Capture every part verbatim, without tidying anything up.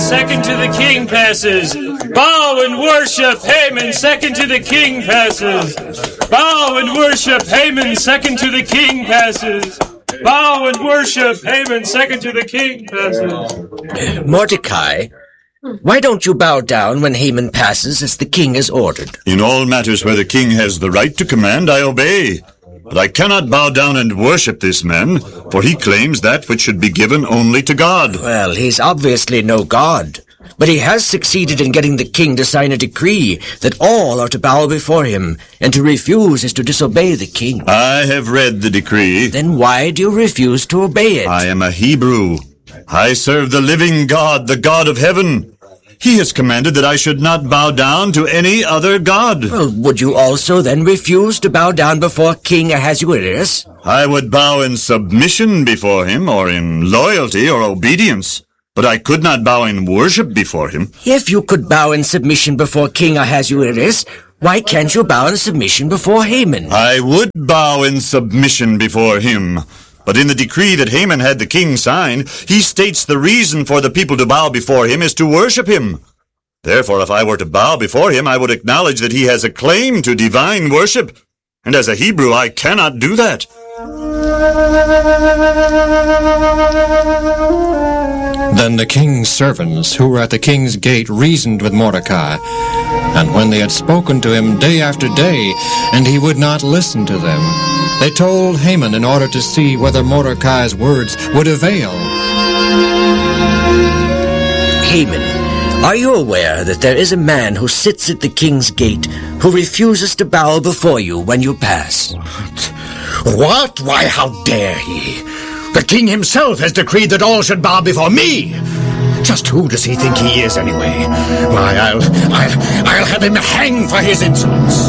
second to the king passes. Bow and worship, Haman, second to the king passes. Bow and worship, Haman, second to the king passes. Bow and worship, Haman, second to the king passes. Mordecai, why don't you bow down when Haman passes as the king has ordered? In all matters where the king has the right to command, I obey. But I cannot bow down and worship this man, for he claims that which should be given only to God. Well, he's obviously no god, but he has succeeded in getting the king to sign a decree that all are to bow before him, and to refuse is to disobey the king. I have read the decree. Then why do you refuse to obey it? I am a Hebrew. I serve the living God, the God of heaven. He has commanded that I should not bow down to any other god. Well, would you also then refuse to bow down before King Ahasuerus? I would bow in submission before him, or in loyalty or obedience, but I could not bow in worship before him. If you could bow in submission before King Ahasuerus, why can't you bow in submission before Haman? I would bow in submission before him. But in the decree that Haman had the king sign, he states the reason for the people to bow before him is to worship him. Therefore, if I were to bow before him, I would acknowledge that he has a claim to divine worship. And as a Hebrew, I cannot do that. Then the king's servants, who were at the king's gate, reasoned with Mordecai. And when they had spoken to him day after day, and he would not listen to them, they told Haman in order to see whether Mordecai's words would avail. Haman, are you aware that there is a man who sits at the king's gate who refuses to bow before you when you pass? What? Why, how dare he? The king himself has decreed that all should bow before me. Just who does he think he is, anyway? Why, I'll, I'll, I'll have him hanged for his insolence.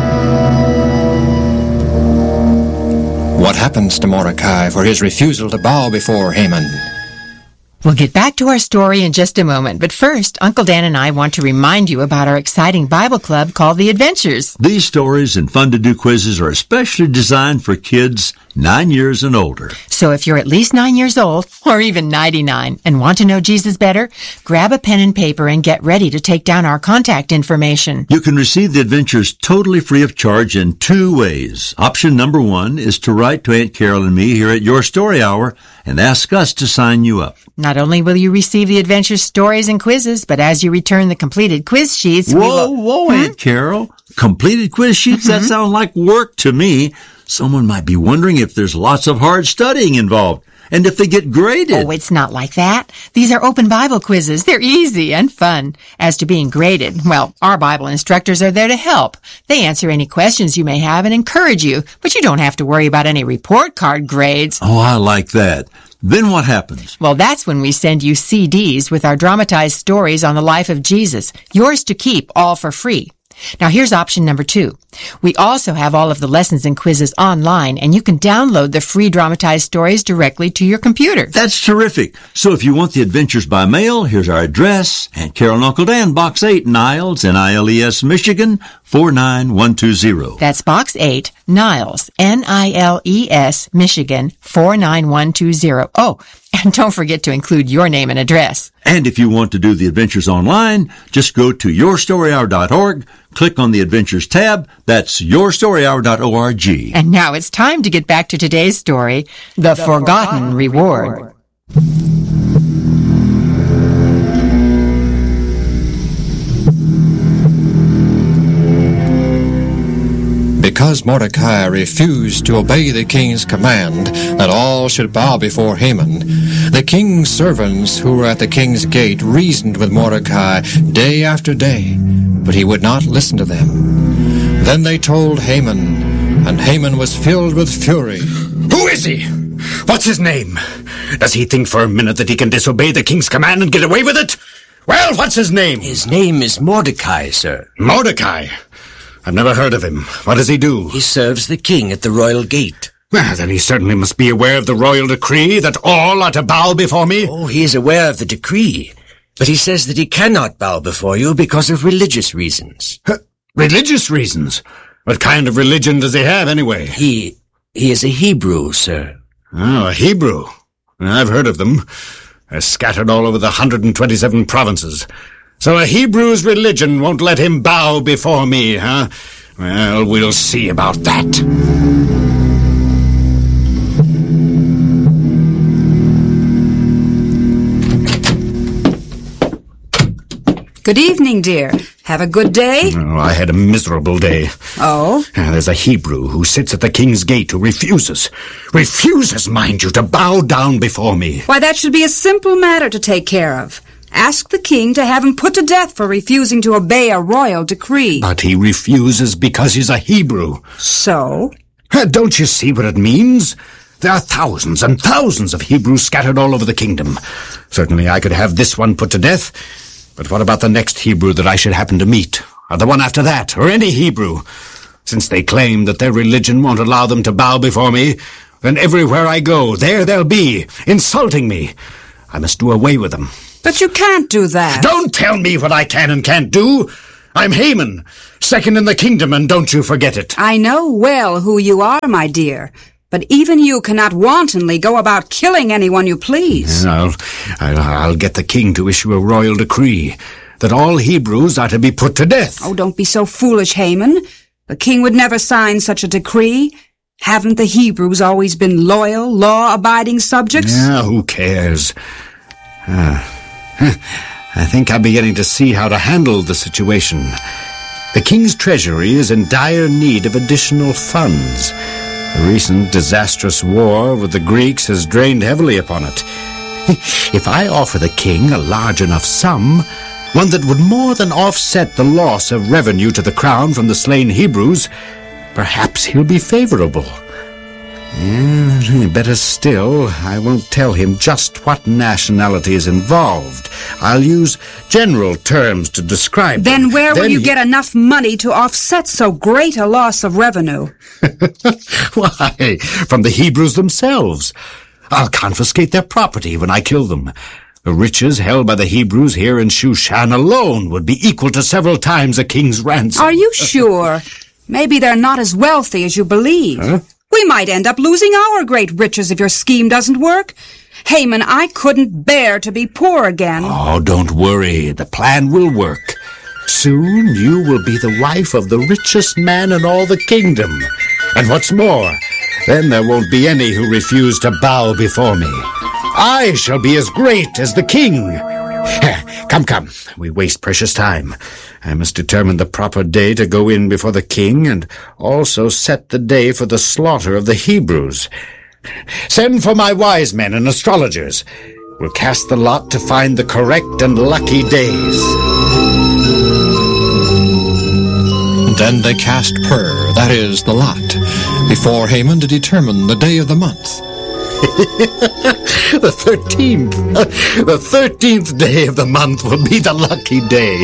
What happens to Mordecai for his refusal to bow before Haman? We'll get back to our story in just a moment, but first, Uncle Dan and I want to remind you about our exciting Bible club called The Adventures. These stories and fun-to-do quizzes are especially designed for kids nine years and older. So if you're at least nine years old, or even ninety-nine, and want to know Jesus better, grab a pen and paper and get ready to take down our contact information. You can receive The Adventures totally free of charge in two ways. Option number one is to write to Aunt Carol and me here at Your Story Hour and ask us to sign you up. Not only will you receive The Adventures stories and quizzes, but as you return the completed quiz sheets, Whoa, we will... whoa, Hmm? Aunt Carol. Completed quiz sheets? Mm-hmm. That sounds like work to me. Someone might be wondering if there's lots of hard studying involved, and if they get graded. Oh, it's not like that. These are open Bible quizzes. They're easy and fun. As to being graded, well, our Bible instructors are there to help. They answer any questions you may have and encourage you, but you don't have to worry about any report card grades. Oh, I like that. Then what happens? Well, that's when we send you C Ds with our dramatized stories on the life of Jesus, yours to keep, all for free. Now, here's option number two. We also have all of the lessons and quizzes online, and you can download the free dramatized stories directly to your computer. That's terrific. So if you want The Adventures by mail, here's our address. Aunt Carol and Uncle Dan, Box eight, Niles, N I L E S, Michigan, four nine one two zero. That's Box eight, Niles, N I L E S, Michigan, four nine one two zero. Oh, and don't forget to include your name and address. And if you want to do The Adventures online, just go to your story hour dot org, click on the Adventures tab. That's your story hour dot org. And now it's time to get back to today's story, The, the Forgotten, Forgotten Reward. Reward. Because Mordecai refused to obey the king's command that all should bow before Haman, the king's servants who were at the king's gate reasoned with Mordecai day after day, but he would not listen to them. Then they told Haman, and Haman was filled with fury. Who is he? What's his name? Does he think for a minute that he can disobey the king's command and get away with it? Well, what's his name? His name is Mordecai, sir. Mordecai? I've never heard of him. What does he do? He serves the king at the royal gate. Well, then he certainly must be aware of the royal decree that all are to bow before me. Oh, he is aware of the decree, but he says that he cannot bow before you because of religious reasons. Huh, religious reasons? What kind of religion does he have, anyway? He, he is a Hebrew, sir. Oh, a Hebrew. I've heard of them. They're scattered all over the one hundred twenty-seven provinces. So a Hebrew's religion won't let him bow before me, huh? Well, we'll see about that. Good evening, dear. Have a good day? Oh, I had a miserable day. Oh? Uh, there's a Hebrew who sits at the king's gate who refuses. Refuses, mind you, to bow down before me. Why, that should be a simple matter to take care of. Ask the king to have him put to death for refusing to obey a royal decree. But he refuses because he's a Hebrew. So? Uh, don't you see what it means? There are thousands and thousands of Hebrews scattered all over the kingdom. Certainly I could have this one put to death. But what about the next Hebrew that I should happen to meet? Or the one after that? Or any Hebrew? Since they claim that their religion won't allow them to bow before me, then everywhere I go, there they'll be, insulting me. I must do away with them. But you can't do that. Don't tell me what I can and can't do. I'm Haman, second in the kingdom, and don't you forget it. I know well who you are, my dear. But even you cannot wantonly go about killing anyone you please. I'll, I'll, I'll get the king to issue a royal decree that all Hebrews are to be put to death. Oh, don't be so foolish, Haman. The king would never sign such a decree. Haven't the Hebrews always been loyal, law-abiding subjects? Yeah, who cares? Uh, I think I'm beginning to see how to handle the situation. The king's treasury is in dire need of additional funds. The recent disastrous war with the Greeks has drained heavily upon it. If I offer the king a large enough sum, one that would more than offset the loss of revenue to the crown from the slain Hebrews, perhaps he'll be favorable. Yeah, better still, I won't tell him just what nationality is involved. I'll use general terms to describe Then them. where will Then you he... get enough money to offset so great a loss of revenue? Why, from the Hebrews themselves. I'll confiscate their property when I kill them. The riches held by the Hebrews here in Shushan alone would be equal to several times a king's ransom. Are you sure? Maybe they're not as wealthy as you believe. Huh? We might end up losing our great riches if your scheme doesn't work. Haman, I couldn't bear to be poor again. Oh, don't worry. The plan will work. Soon you will be the wife of the richest man in all the kingdom. And what's more, then there won't be any who refuse to bow before me. I shall be as great as the king. Come, come, we waste precious time. I must determine the proper day to go in before the king and also set the day for the slaughter of the Hebrews. Send for my wise men and astrologers. We'll cast the lot to find the correct and lucky days. Then they cast Pur, that is, the lot, before Haman to determine the day of the month. The thirteenth. The thirteenth day of the month will be the lucky day.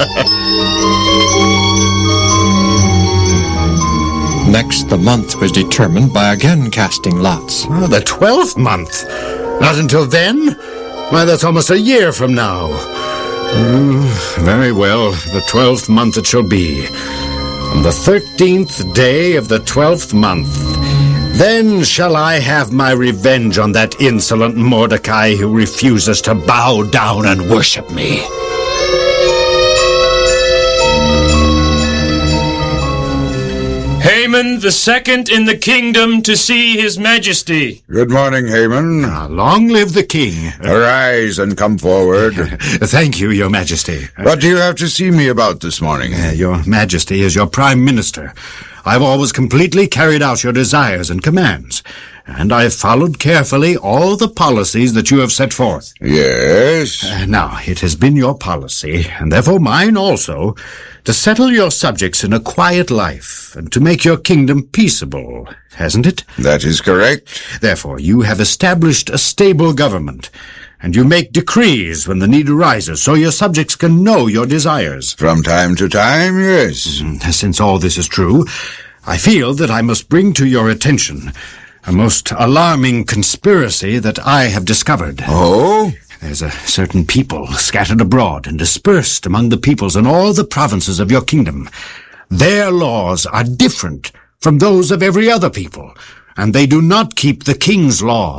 Next, the month was determined by again casting lots. Oh, the twelfth month. Not until then? Why, that's almost a year from now. Mm, very well, the twelfth month it shall be. On the thirteenth day of the twelfth month, then shall I have my revenge on that insolent Mordecai who refuses to bow down and worship me. Haman the second in the kingdom to see his majesty. Good morning, Haman. Ah, long live the king. Arise and come forward. Thank you, your majesty. What do you have to see me about this morning? Uh, your majesty is your prime minister. I've always completely carried out your desires and commands, and I've followed carefully all the policies that you have set forth. Yes? Uh, now, it has been your policy, and therefore mine also, to settle your subjects in a quiet life, and to make your kingdom peaceable, hasn't it? That is correct. Therefore, you have established a stable government, and you make decrees when the need arises, so your subjects can know your desires. From time to time, yes. Since all this is true, I feel that I must bring to your attention a most alarming conspiracy that I have discovered. Oh? There's a certain people scattered abroad and dispersed among the peoples in all the provinces of your kingdom. Their laws are different from those of every other people, and they do not keep the king's laws.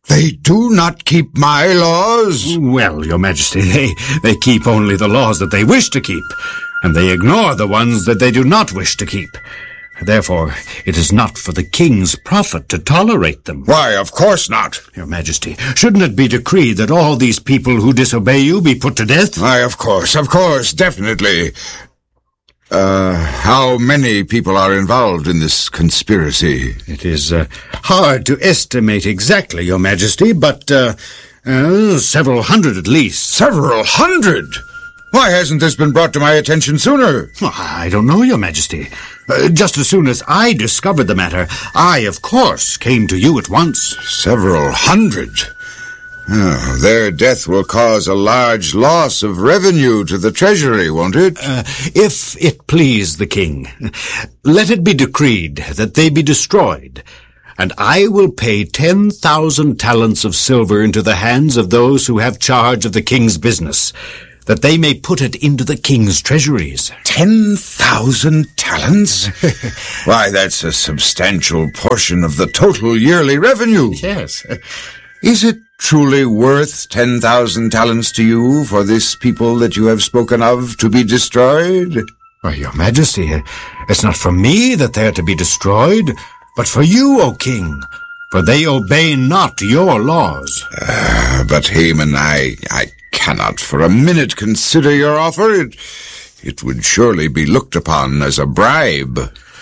They do not keep my laws? Well, Your Majesty, they, they keep only the laws that they wish to keep, and they ignore the ones that they do not wish to keep. Therefore, it is not for the king's profit to tolerate them. Why, of course not. Your Majesty, shouldn't it be decreed that all these people who disobey you be put to death? Why, of course, of course, definitely. Uh, how many people are involved in this conspiracy? It is uh, hard to estimate exactly, Your Majesty, but uh, uh, several hundred at least. Several hundred? Why hasn't this been brought to my attention sooner? Well, I don't know, Your Majesty. Uh, just as soon as I discovered the matter, I, of course, came to you at once. Several hundred? Oh, their death will cause a large loss of revenue to the treasury, won't it? Uh, if it please the king, let it be decreed that they be destroyed, and I will pay ten thousand talents of silver into the hands of those who have charge of the king's business, that they may put it into the king's treasuries. Ten thousand talents? Why, that's a substantial portion of the total yearly revenue. Yes. Is it truly worth ten thousand talents to you for this people that you have spoken of to be destroyed? Well, Your Majesty, it's not for me that they are to be destroyed, but for you, O king, for they obey not your laws. Uh, but Haman, I, I cannot for a minute consider your offer. It, it would surely be looked upon as a bribe.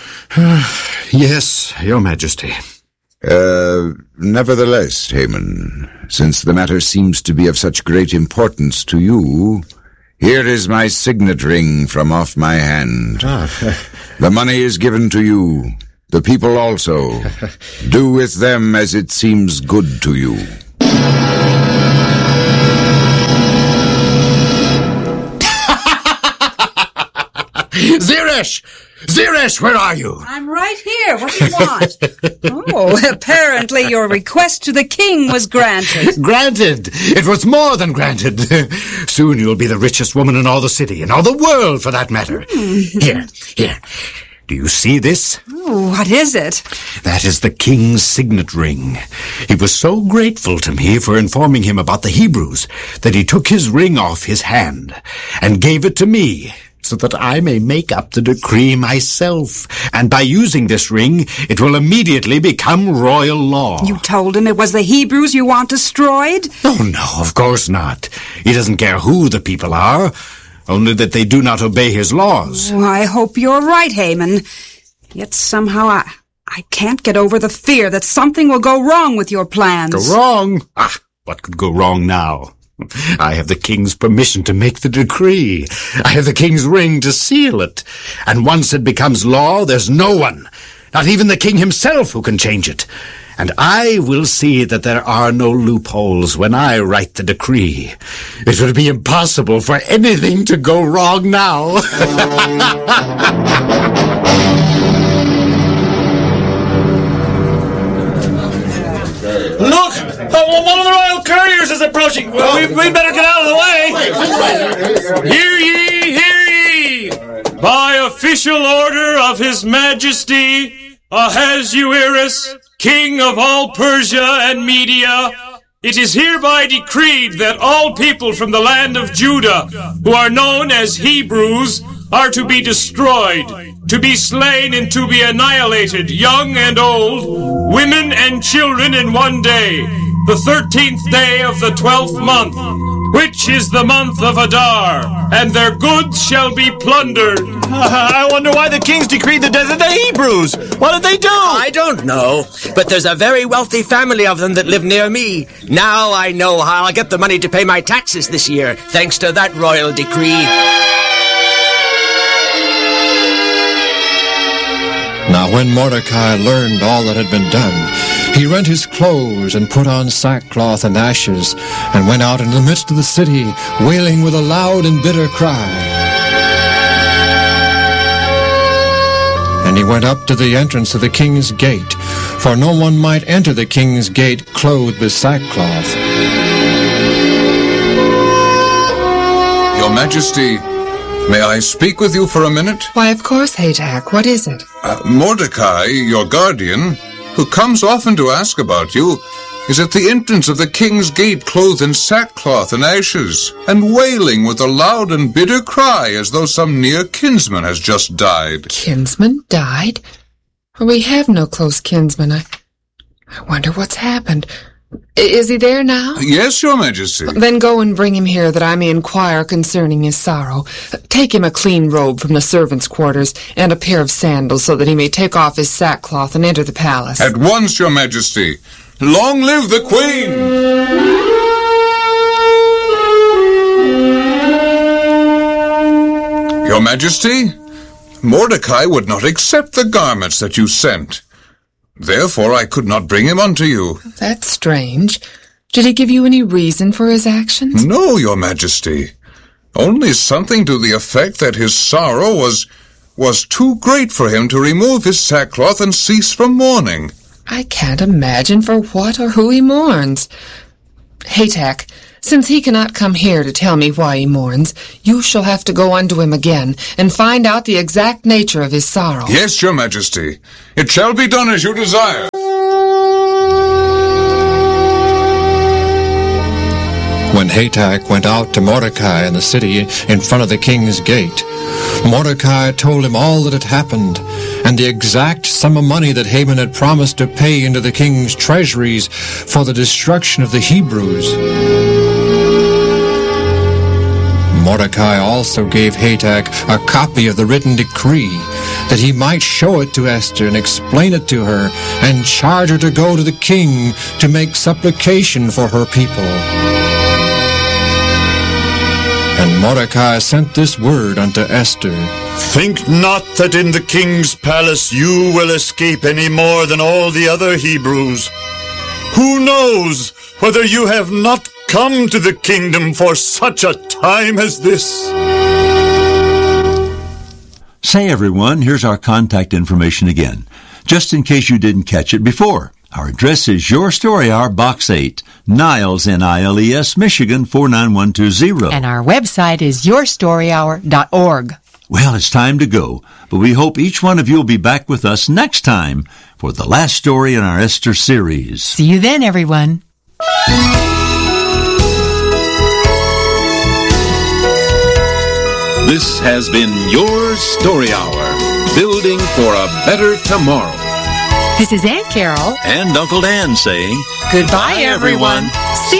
Yes, Your Majesty. Uh, nevertheless, Haman, since the matter seems to be of such great importance to you, here is my signet ring from off my hand. Ah. The money is given to you, the people also. Do with them as it seems good to you. Zeresh! Zeresh, where are you? I'm right here. What do you want? Oh, apparently your request to the king was granted. Granted! It was more than granted. Soon you'll be the richest woman in all the city, in all the world, for that matter. Mm. Here, here. Do you see this? Oh, what is it? That is the king's signet ring. He was so grateful to me for informing him about the Hebrews that he took his ring off his hand and gave it to me, so that I may make up the decree myself. And by using this ring, it will immediately become royal law. You told him it was the Hebrews you want destroyed? Oh, no, of course not. He doesn't care who the people are, only that they do not obey his laws. Oh, I hope you're right, Haman. Yet somehow I, I can't get over the fear that something will go wrong with your plans. Go wrong? Ah, what could go wrong now? I have the king's permission to make the decree. I have the king's ring to seal it. And once it becomes law, there's no one, not even the king himself, who can change it. And I will see that there are no loopholes when I write the decree. It would be impossible for anything to go wrong now. Look! Oh, one of the royal couriers is approaching. We, we better get out of the way. Hear ye, hear ye! By official order of His Majesty Ahasuerus, King of all Persia and Media, it is hereby decreed that all people from the land of Judah, who are known as Hebrews, are to be destroyed, to be slain and to be annihilated, young and old, women and children in one day, the thirteenth day of the twelfth month, which is the month of Adar, and their goods shall be plundered. Uh, I wonder why the kings decreed the death of the Hebrews. What did they do? I don't know, but there's a very wealthy family of them that live near me. Now I know how I'll get the money to pay my taxes this year, thanks to that royal decree. Now when Mordecai learned all that had been done, he rent his clothes and put on sackcloth and ashes, and went out in the midst of the city, wailing with a loud and bitter cry. And he went up to the entrance of the king's gate, for no one might enter the king's gate clothed with sackcloth. Your Majesty, may I speak with you for a minute? Why, of course, Hatak. What is it? Uh, Mordecai, your guardian, who comes often to ask about you, is at the entrance of the king's gate, clothed in sackcloth and ashes, and wailing with a loud and bitter cry, as though some near kinsman has just died. Kinsman died? We have no close kinsman. I, I wonder what's happened. I- is he there now? Yes, your majesty. Then go and bring him here, that I may inquire concerning his sorrow. Take him a clean robe from the servants' quarters, and a pair of sandals, so that he may take off his sackcloth and enter the palace. At once, your majesty. Long live the queen! Your majesty, Mordecai would not accept the garments that you sent. Therefore I could not bring him unto you. That's strange. Did he give you any reason for his actions? No, your majesty. Only something to the effect that his sorrow was was too great for him to remove his sackcloth and cease from mourning. I can't imagine for what or who he mourns. Hatak, since he cannot come here to tell me why he mourns, you shall have to go unto him again and find out the exact nature of his sorrow. Yes, your majesty. It shall be done as you desire. When Hatak went out to Mordecai in the city in front of the king's gate, Mordecai told him all that had happened, and the exact sum of money that Haman had promised to pay into the king's treasuries for the destruction of the Hebrews. Mordecai also gave Hatak a copy of the written decree, that he might show it to Esther and explain it to her, and charge her to go to the king to make supplication for her people. And Mordecai sent this word unto Esther. Think not that in the king's palace you will escape any more than all the other Hebrews. Who knows whether you have not come to the kingdom for such a time as this? Say, everyone, here's our contact information again, just in case you didn't catch it before. Our address is Your Story Hour, Box eight, Niles, N I L E S, Michigan, four nine one two zero. And our website is your story hour dot org. Well, it's time to go, but we hope each one of you will be back with us next time for the last story in our Esther series. See you then, everyone. This has been Your Story Hour, building for a better tomorrow. This is Aunt Carol and Uncle Dan saying, goodbye, everyone. See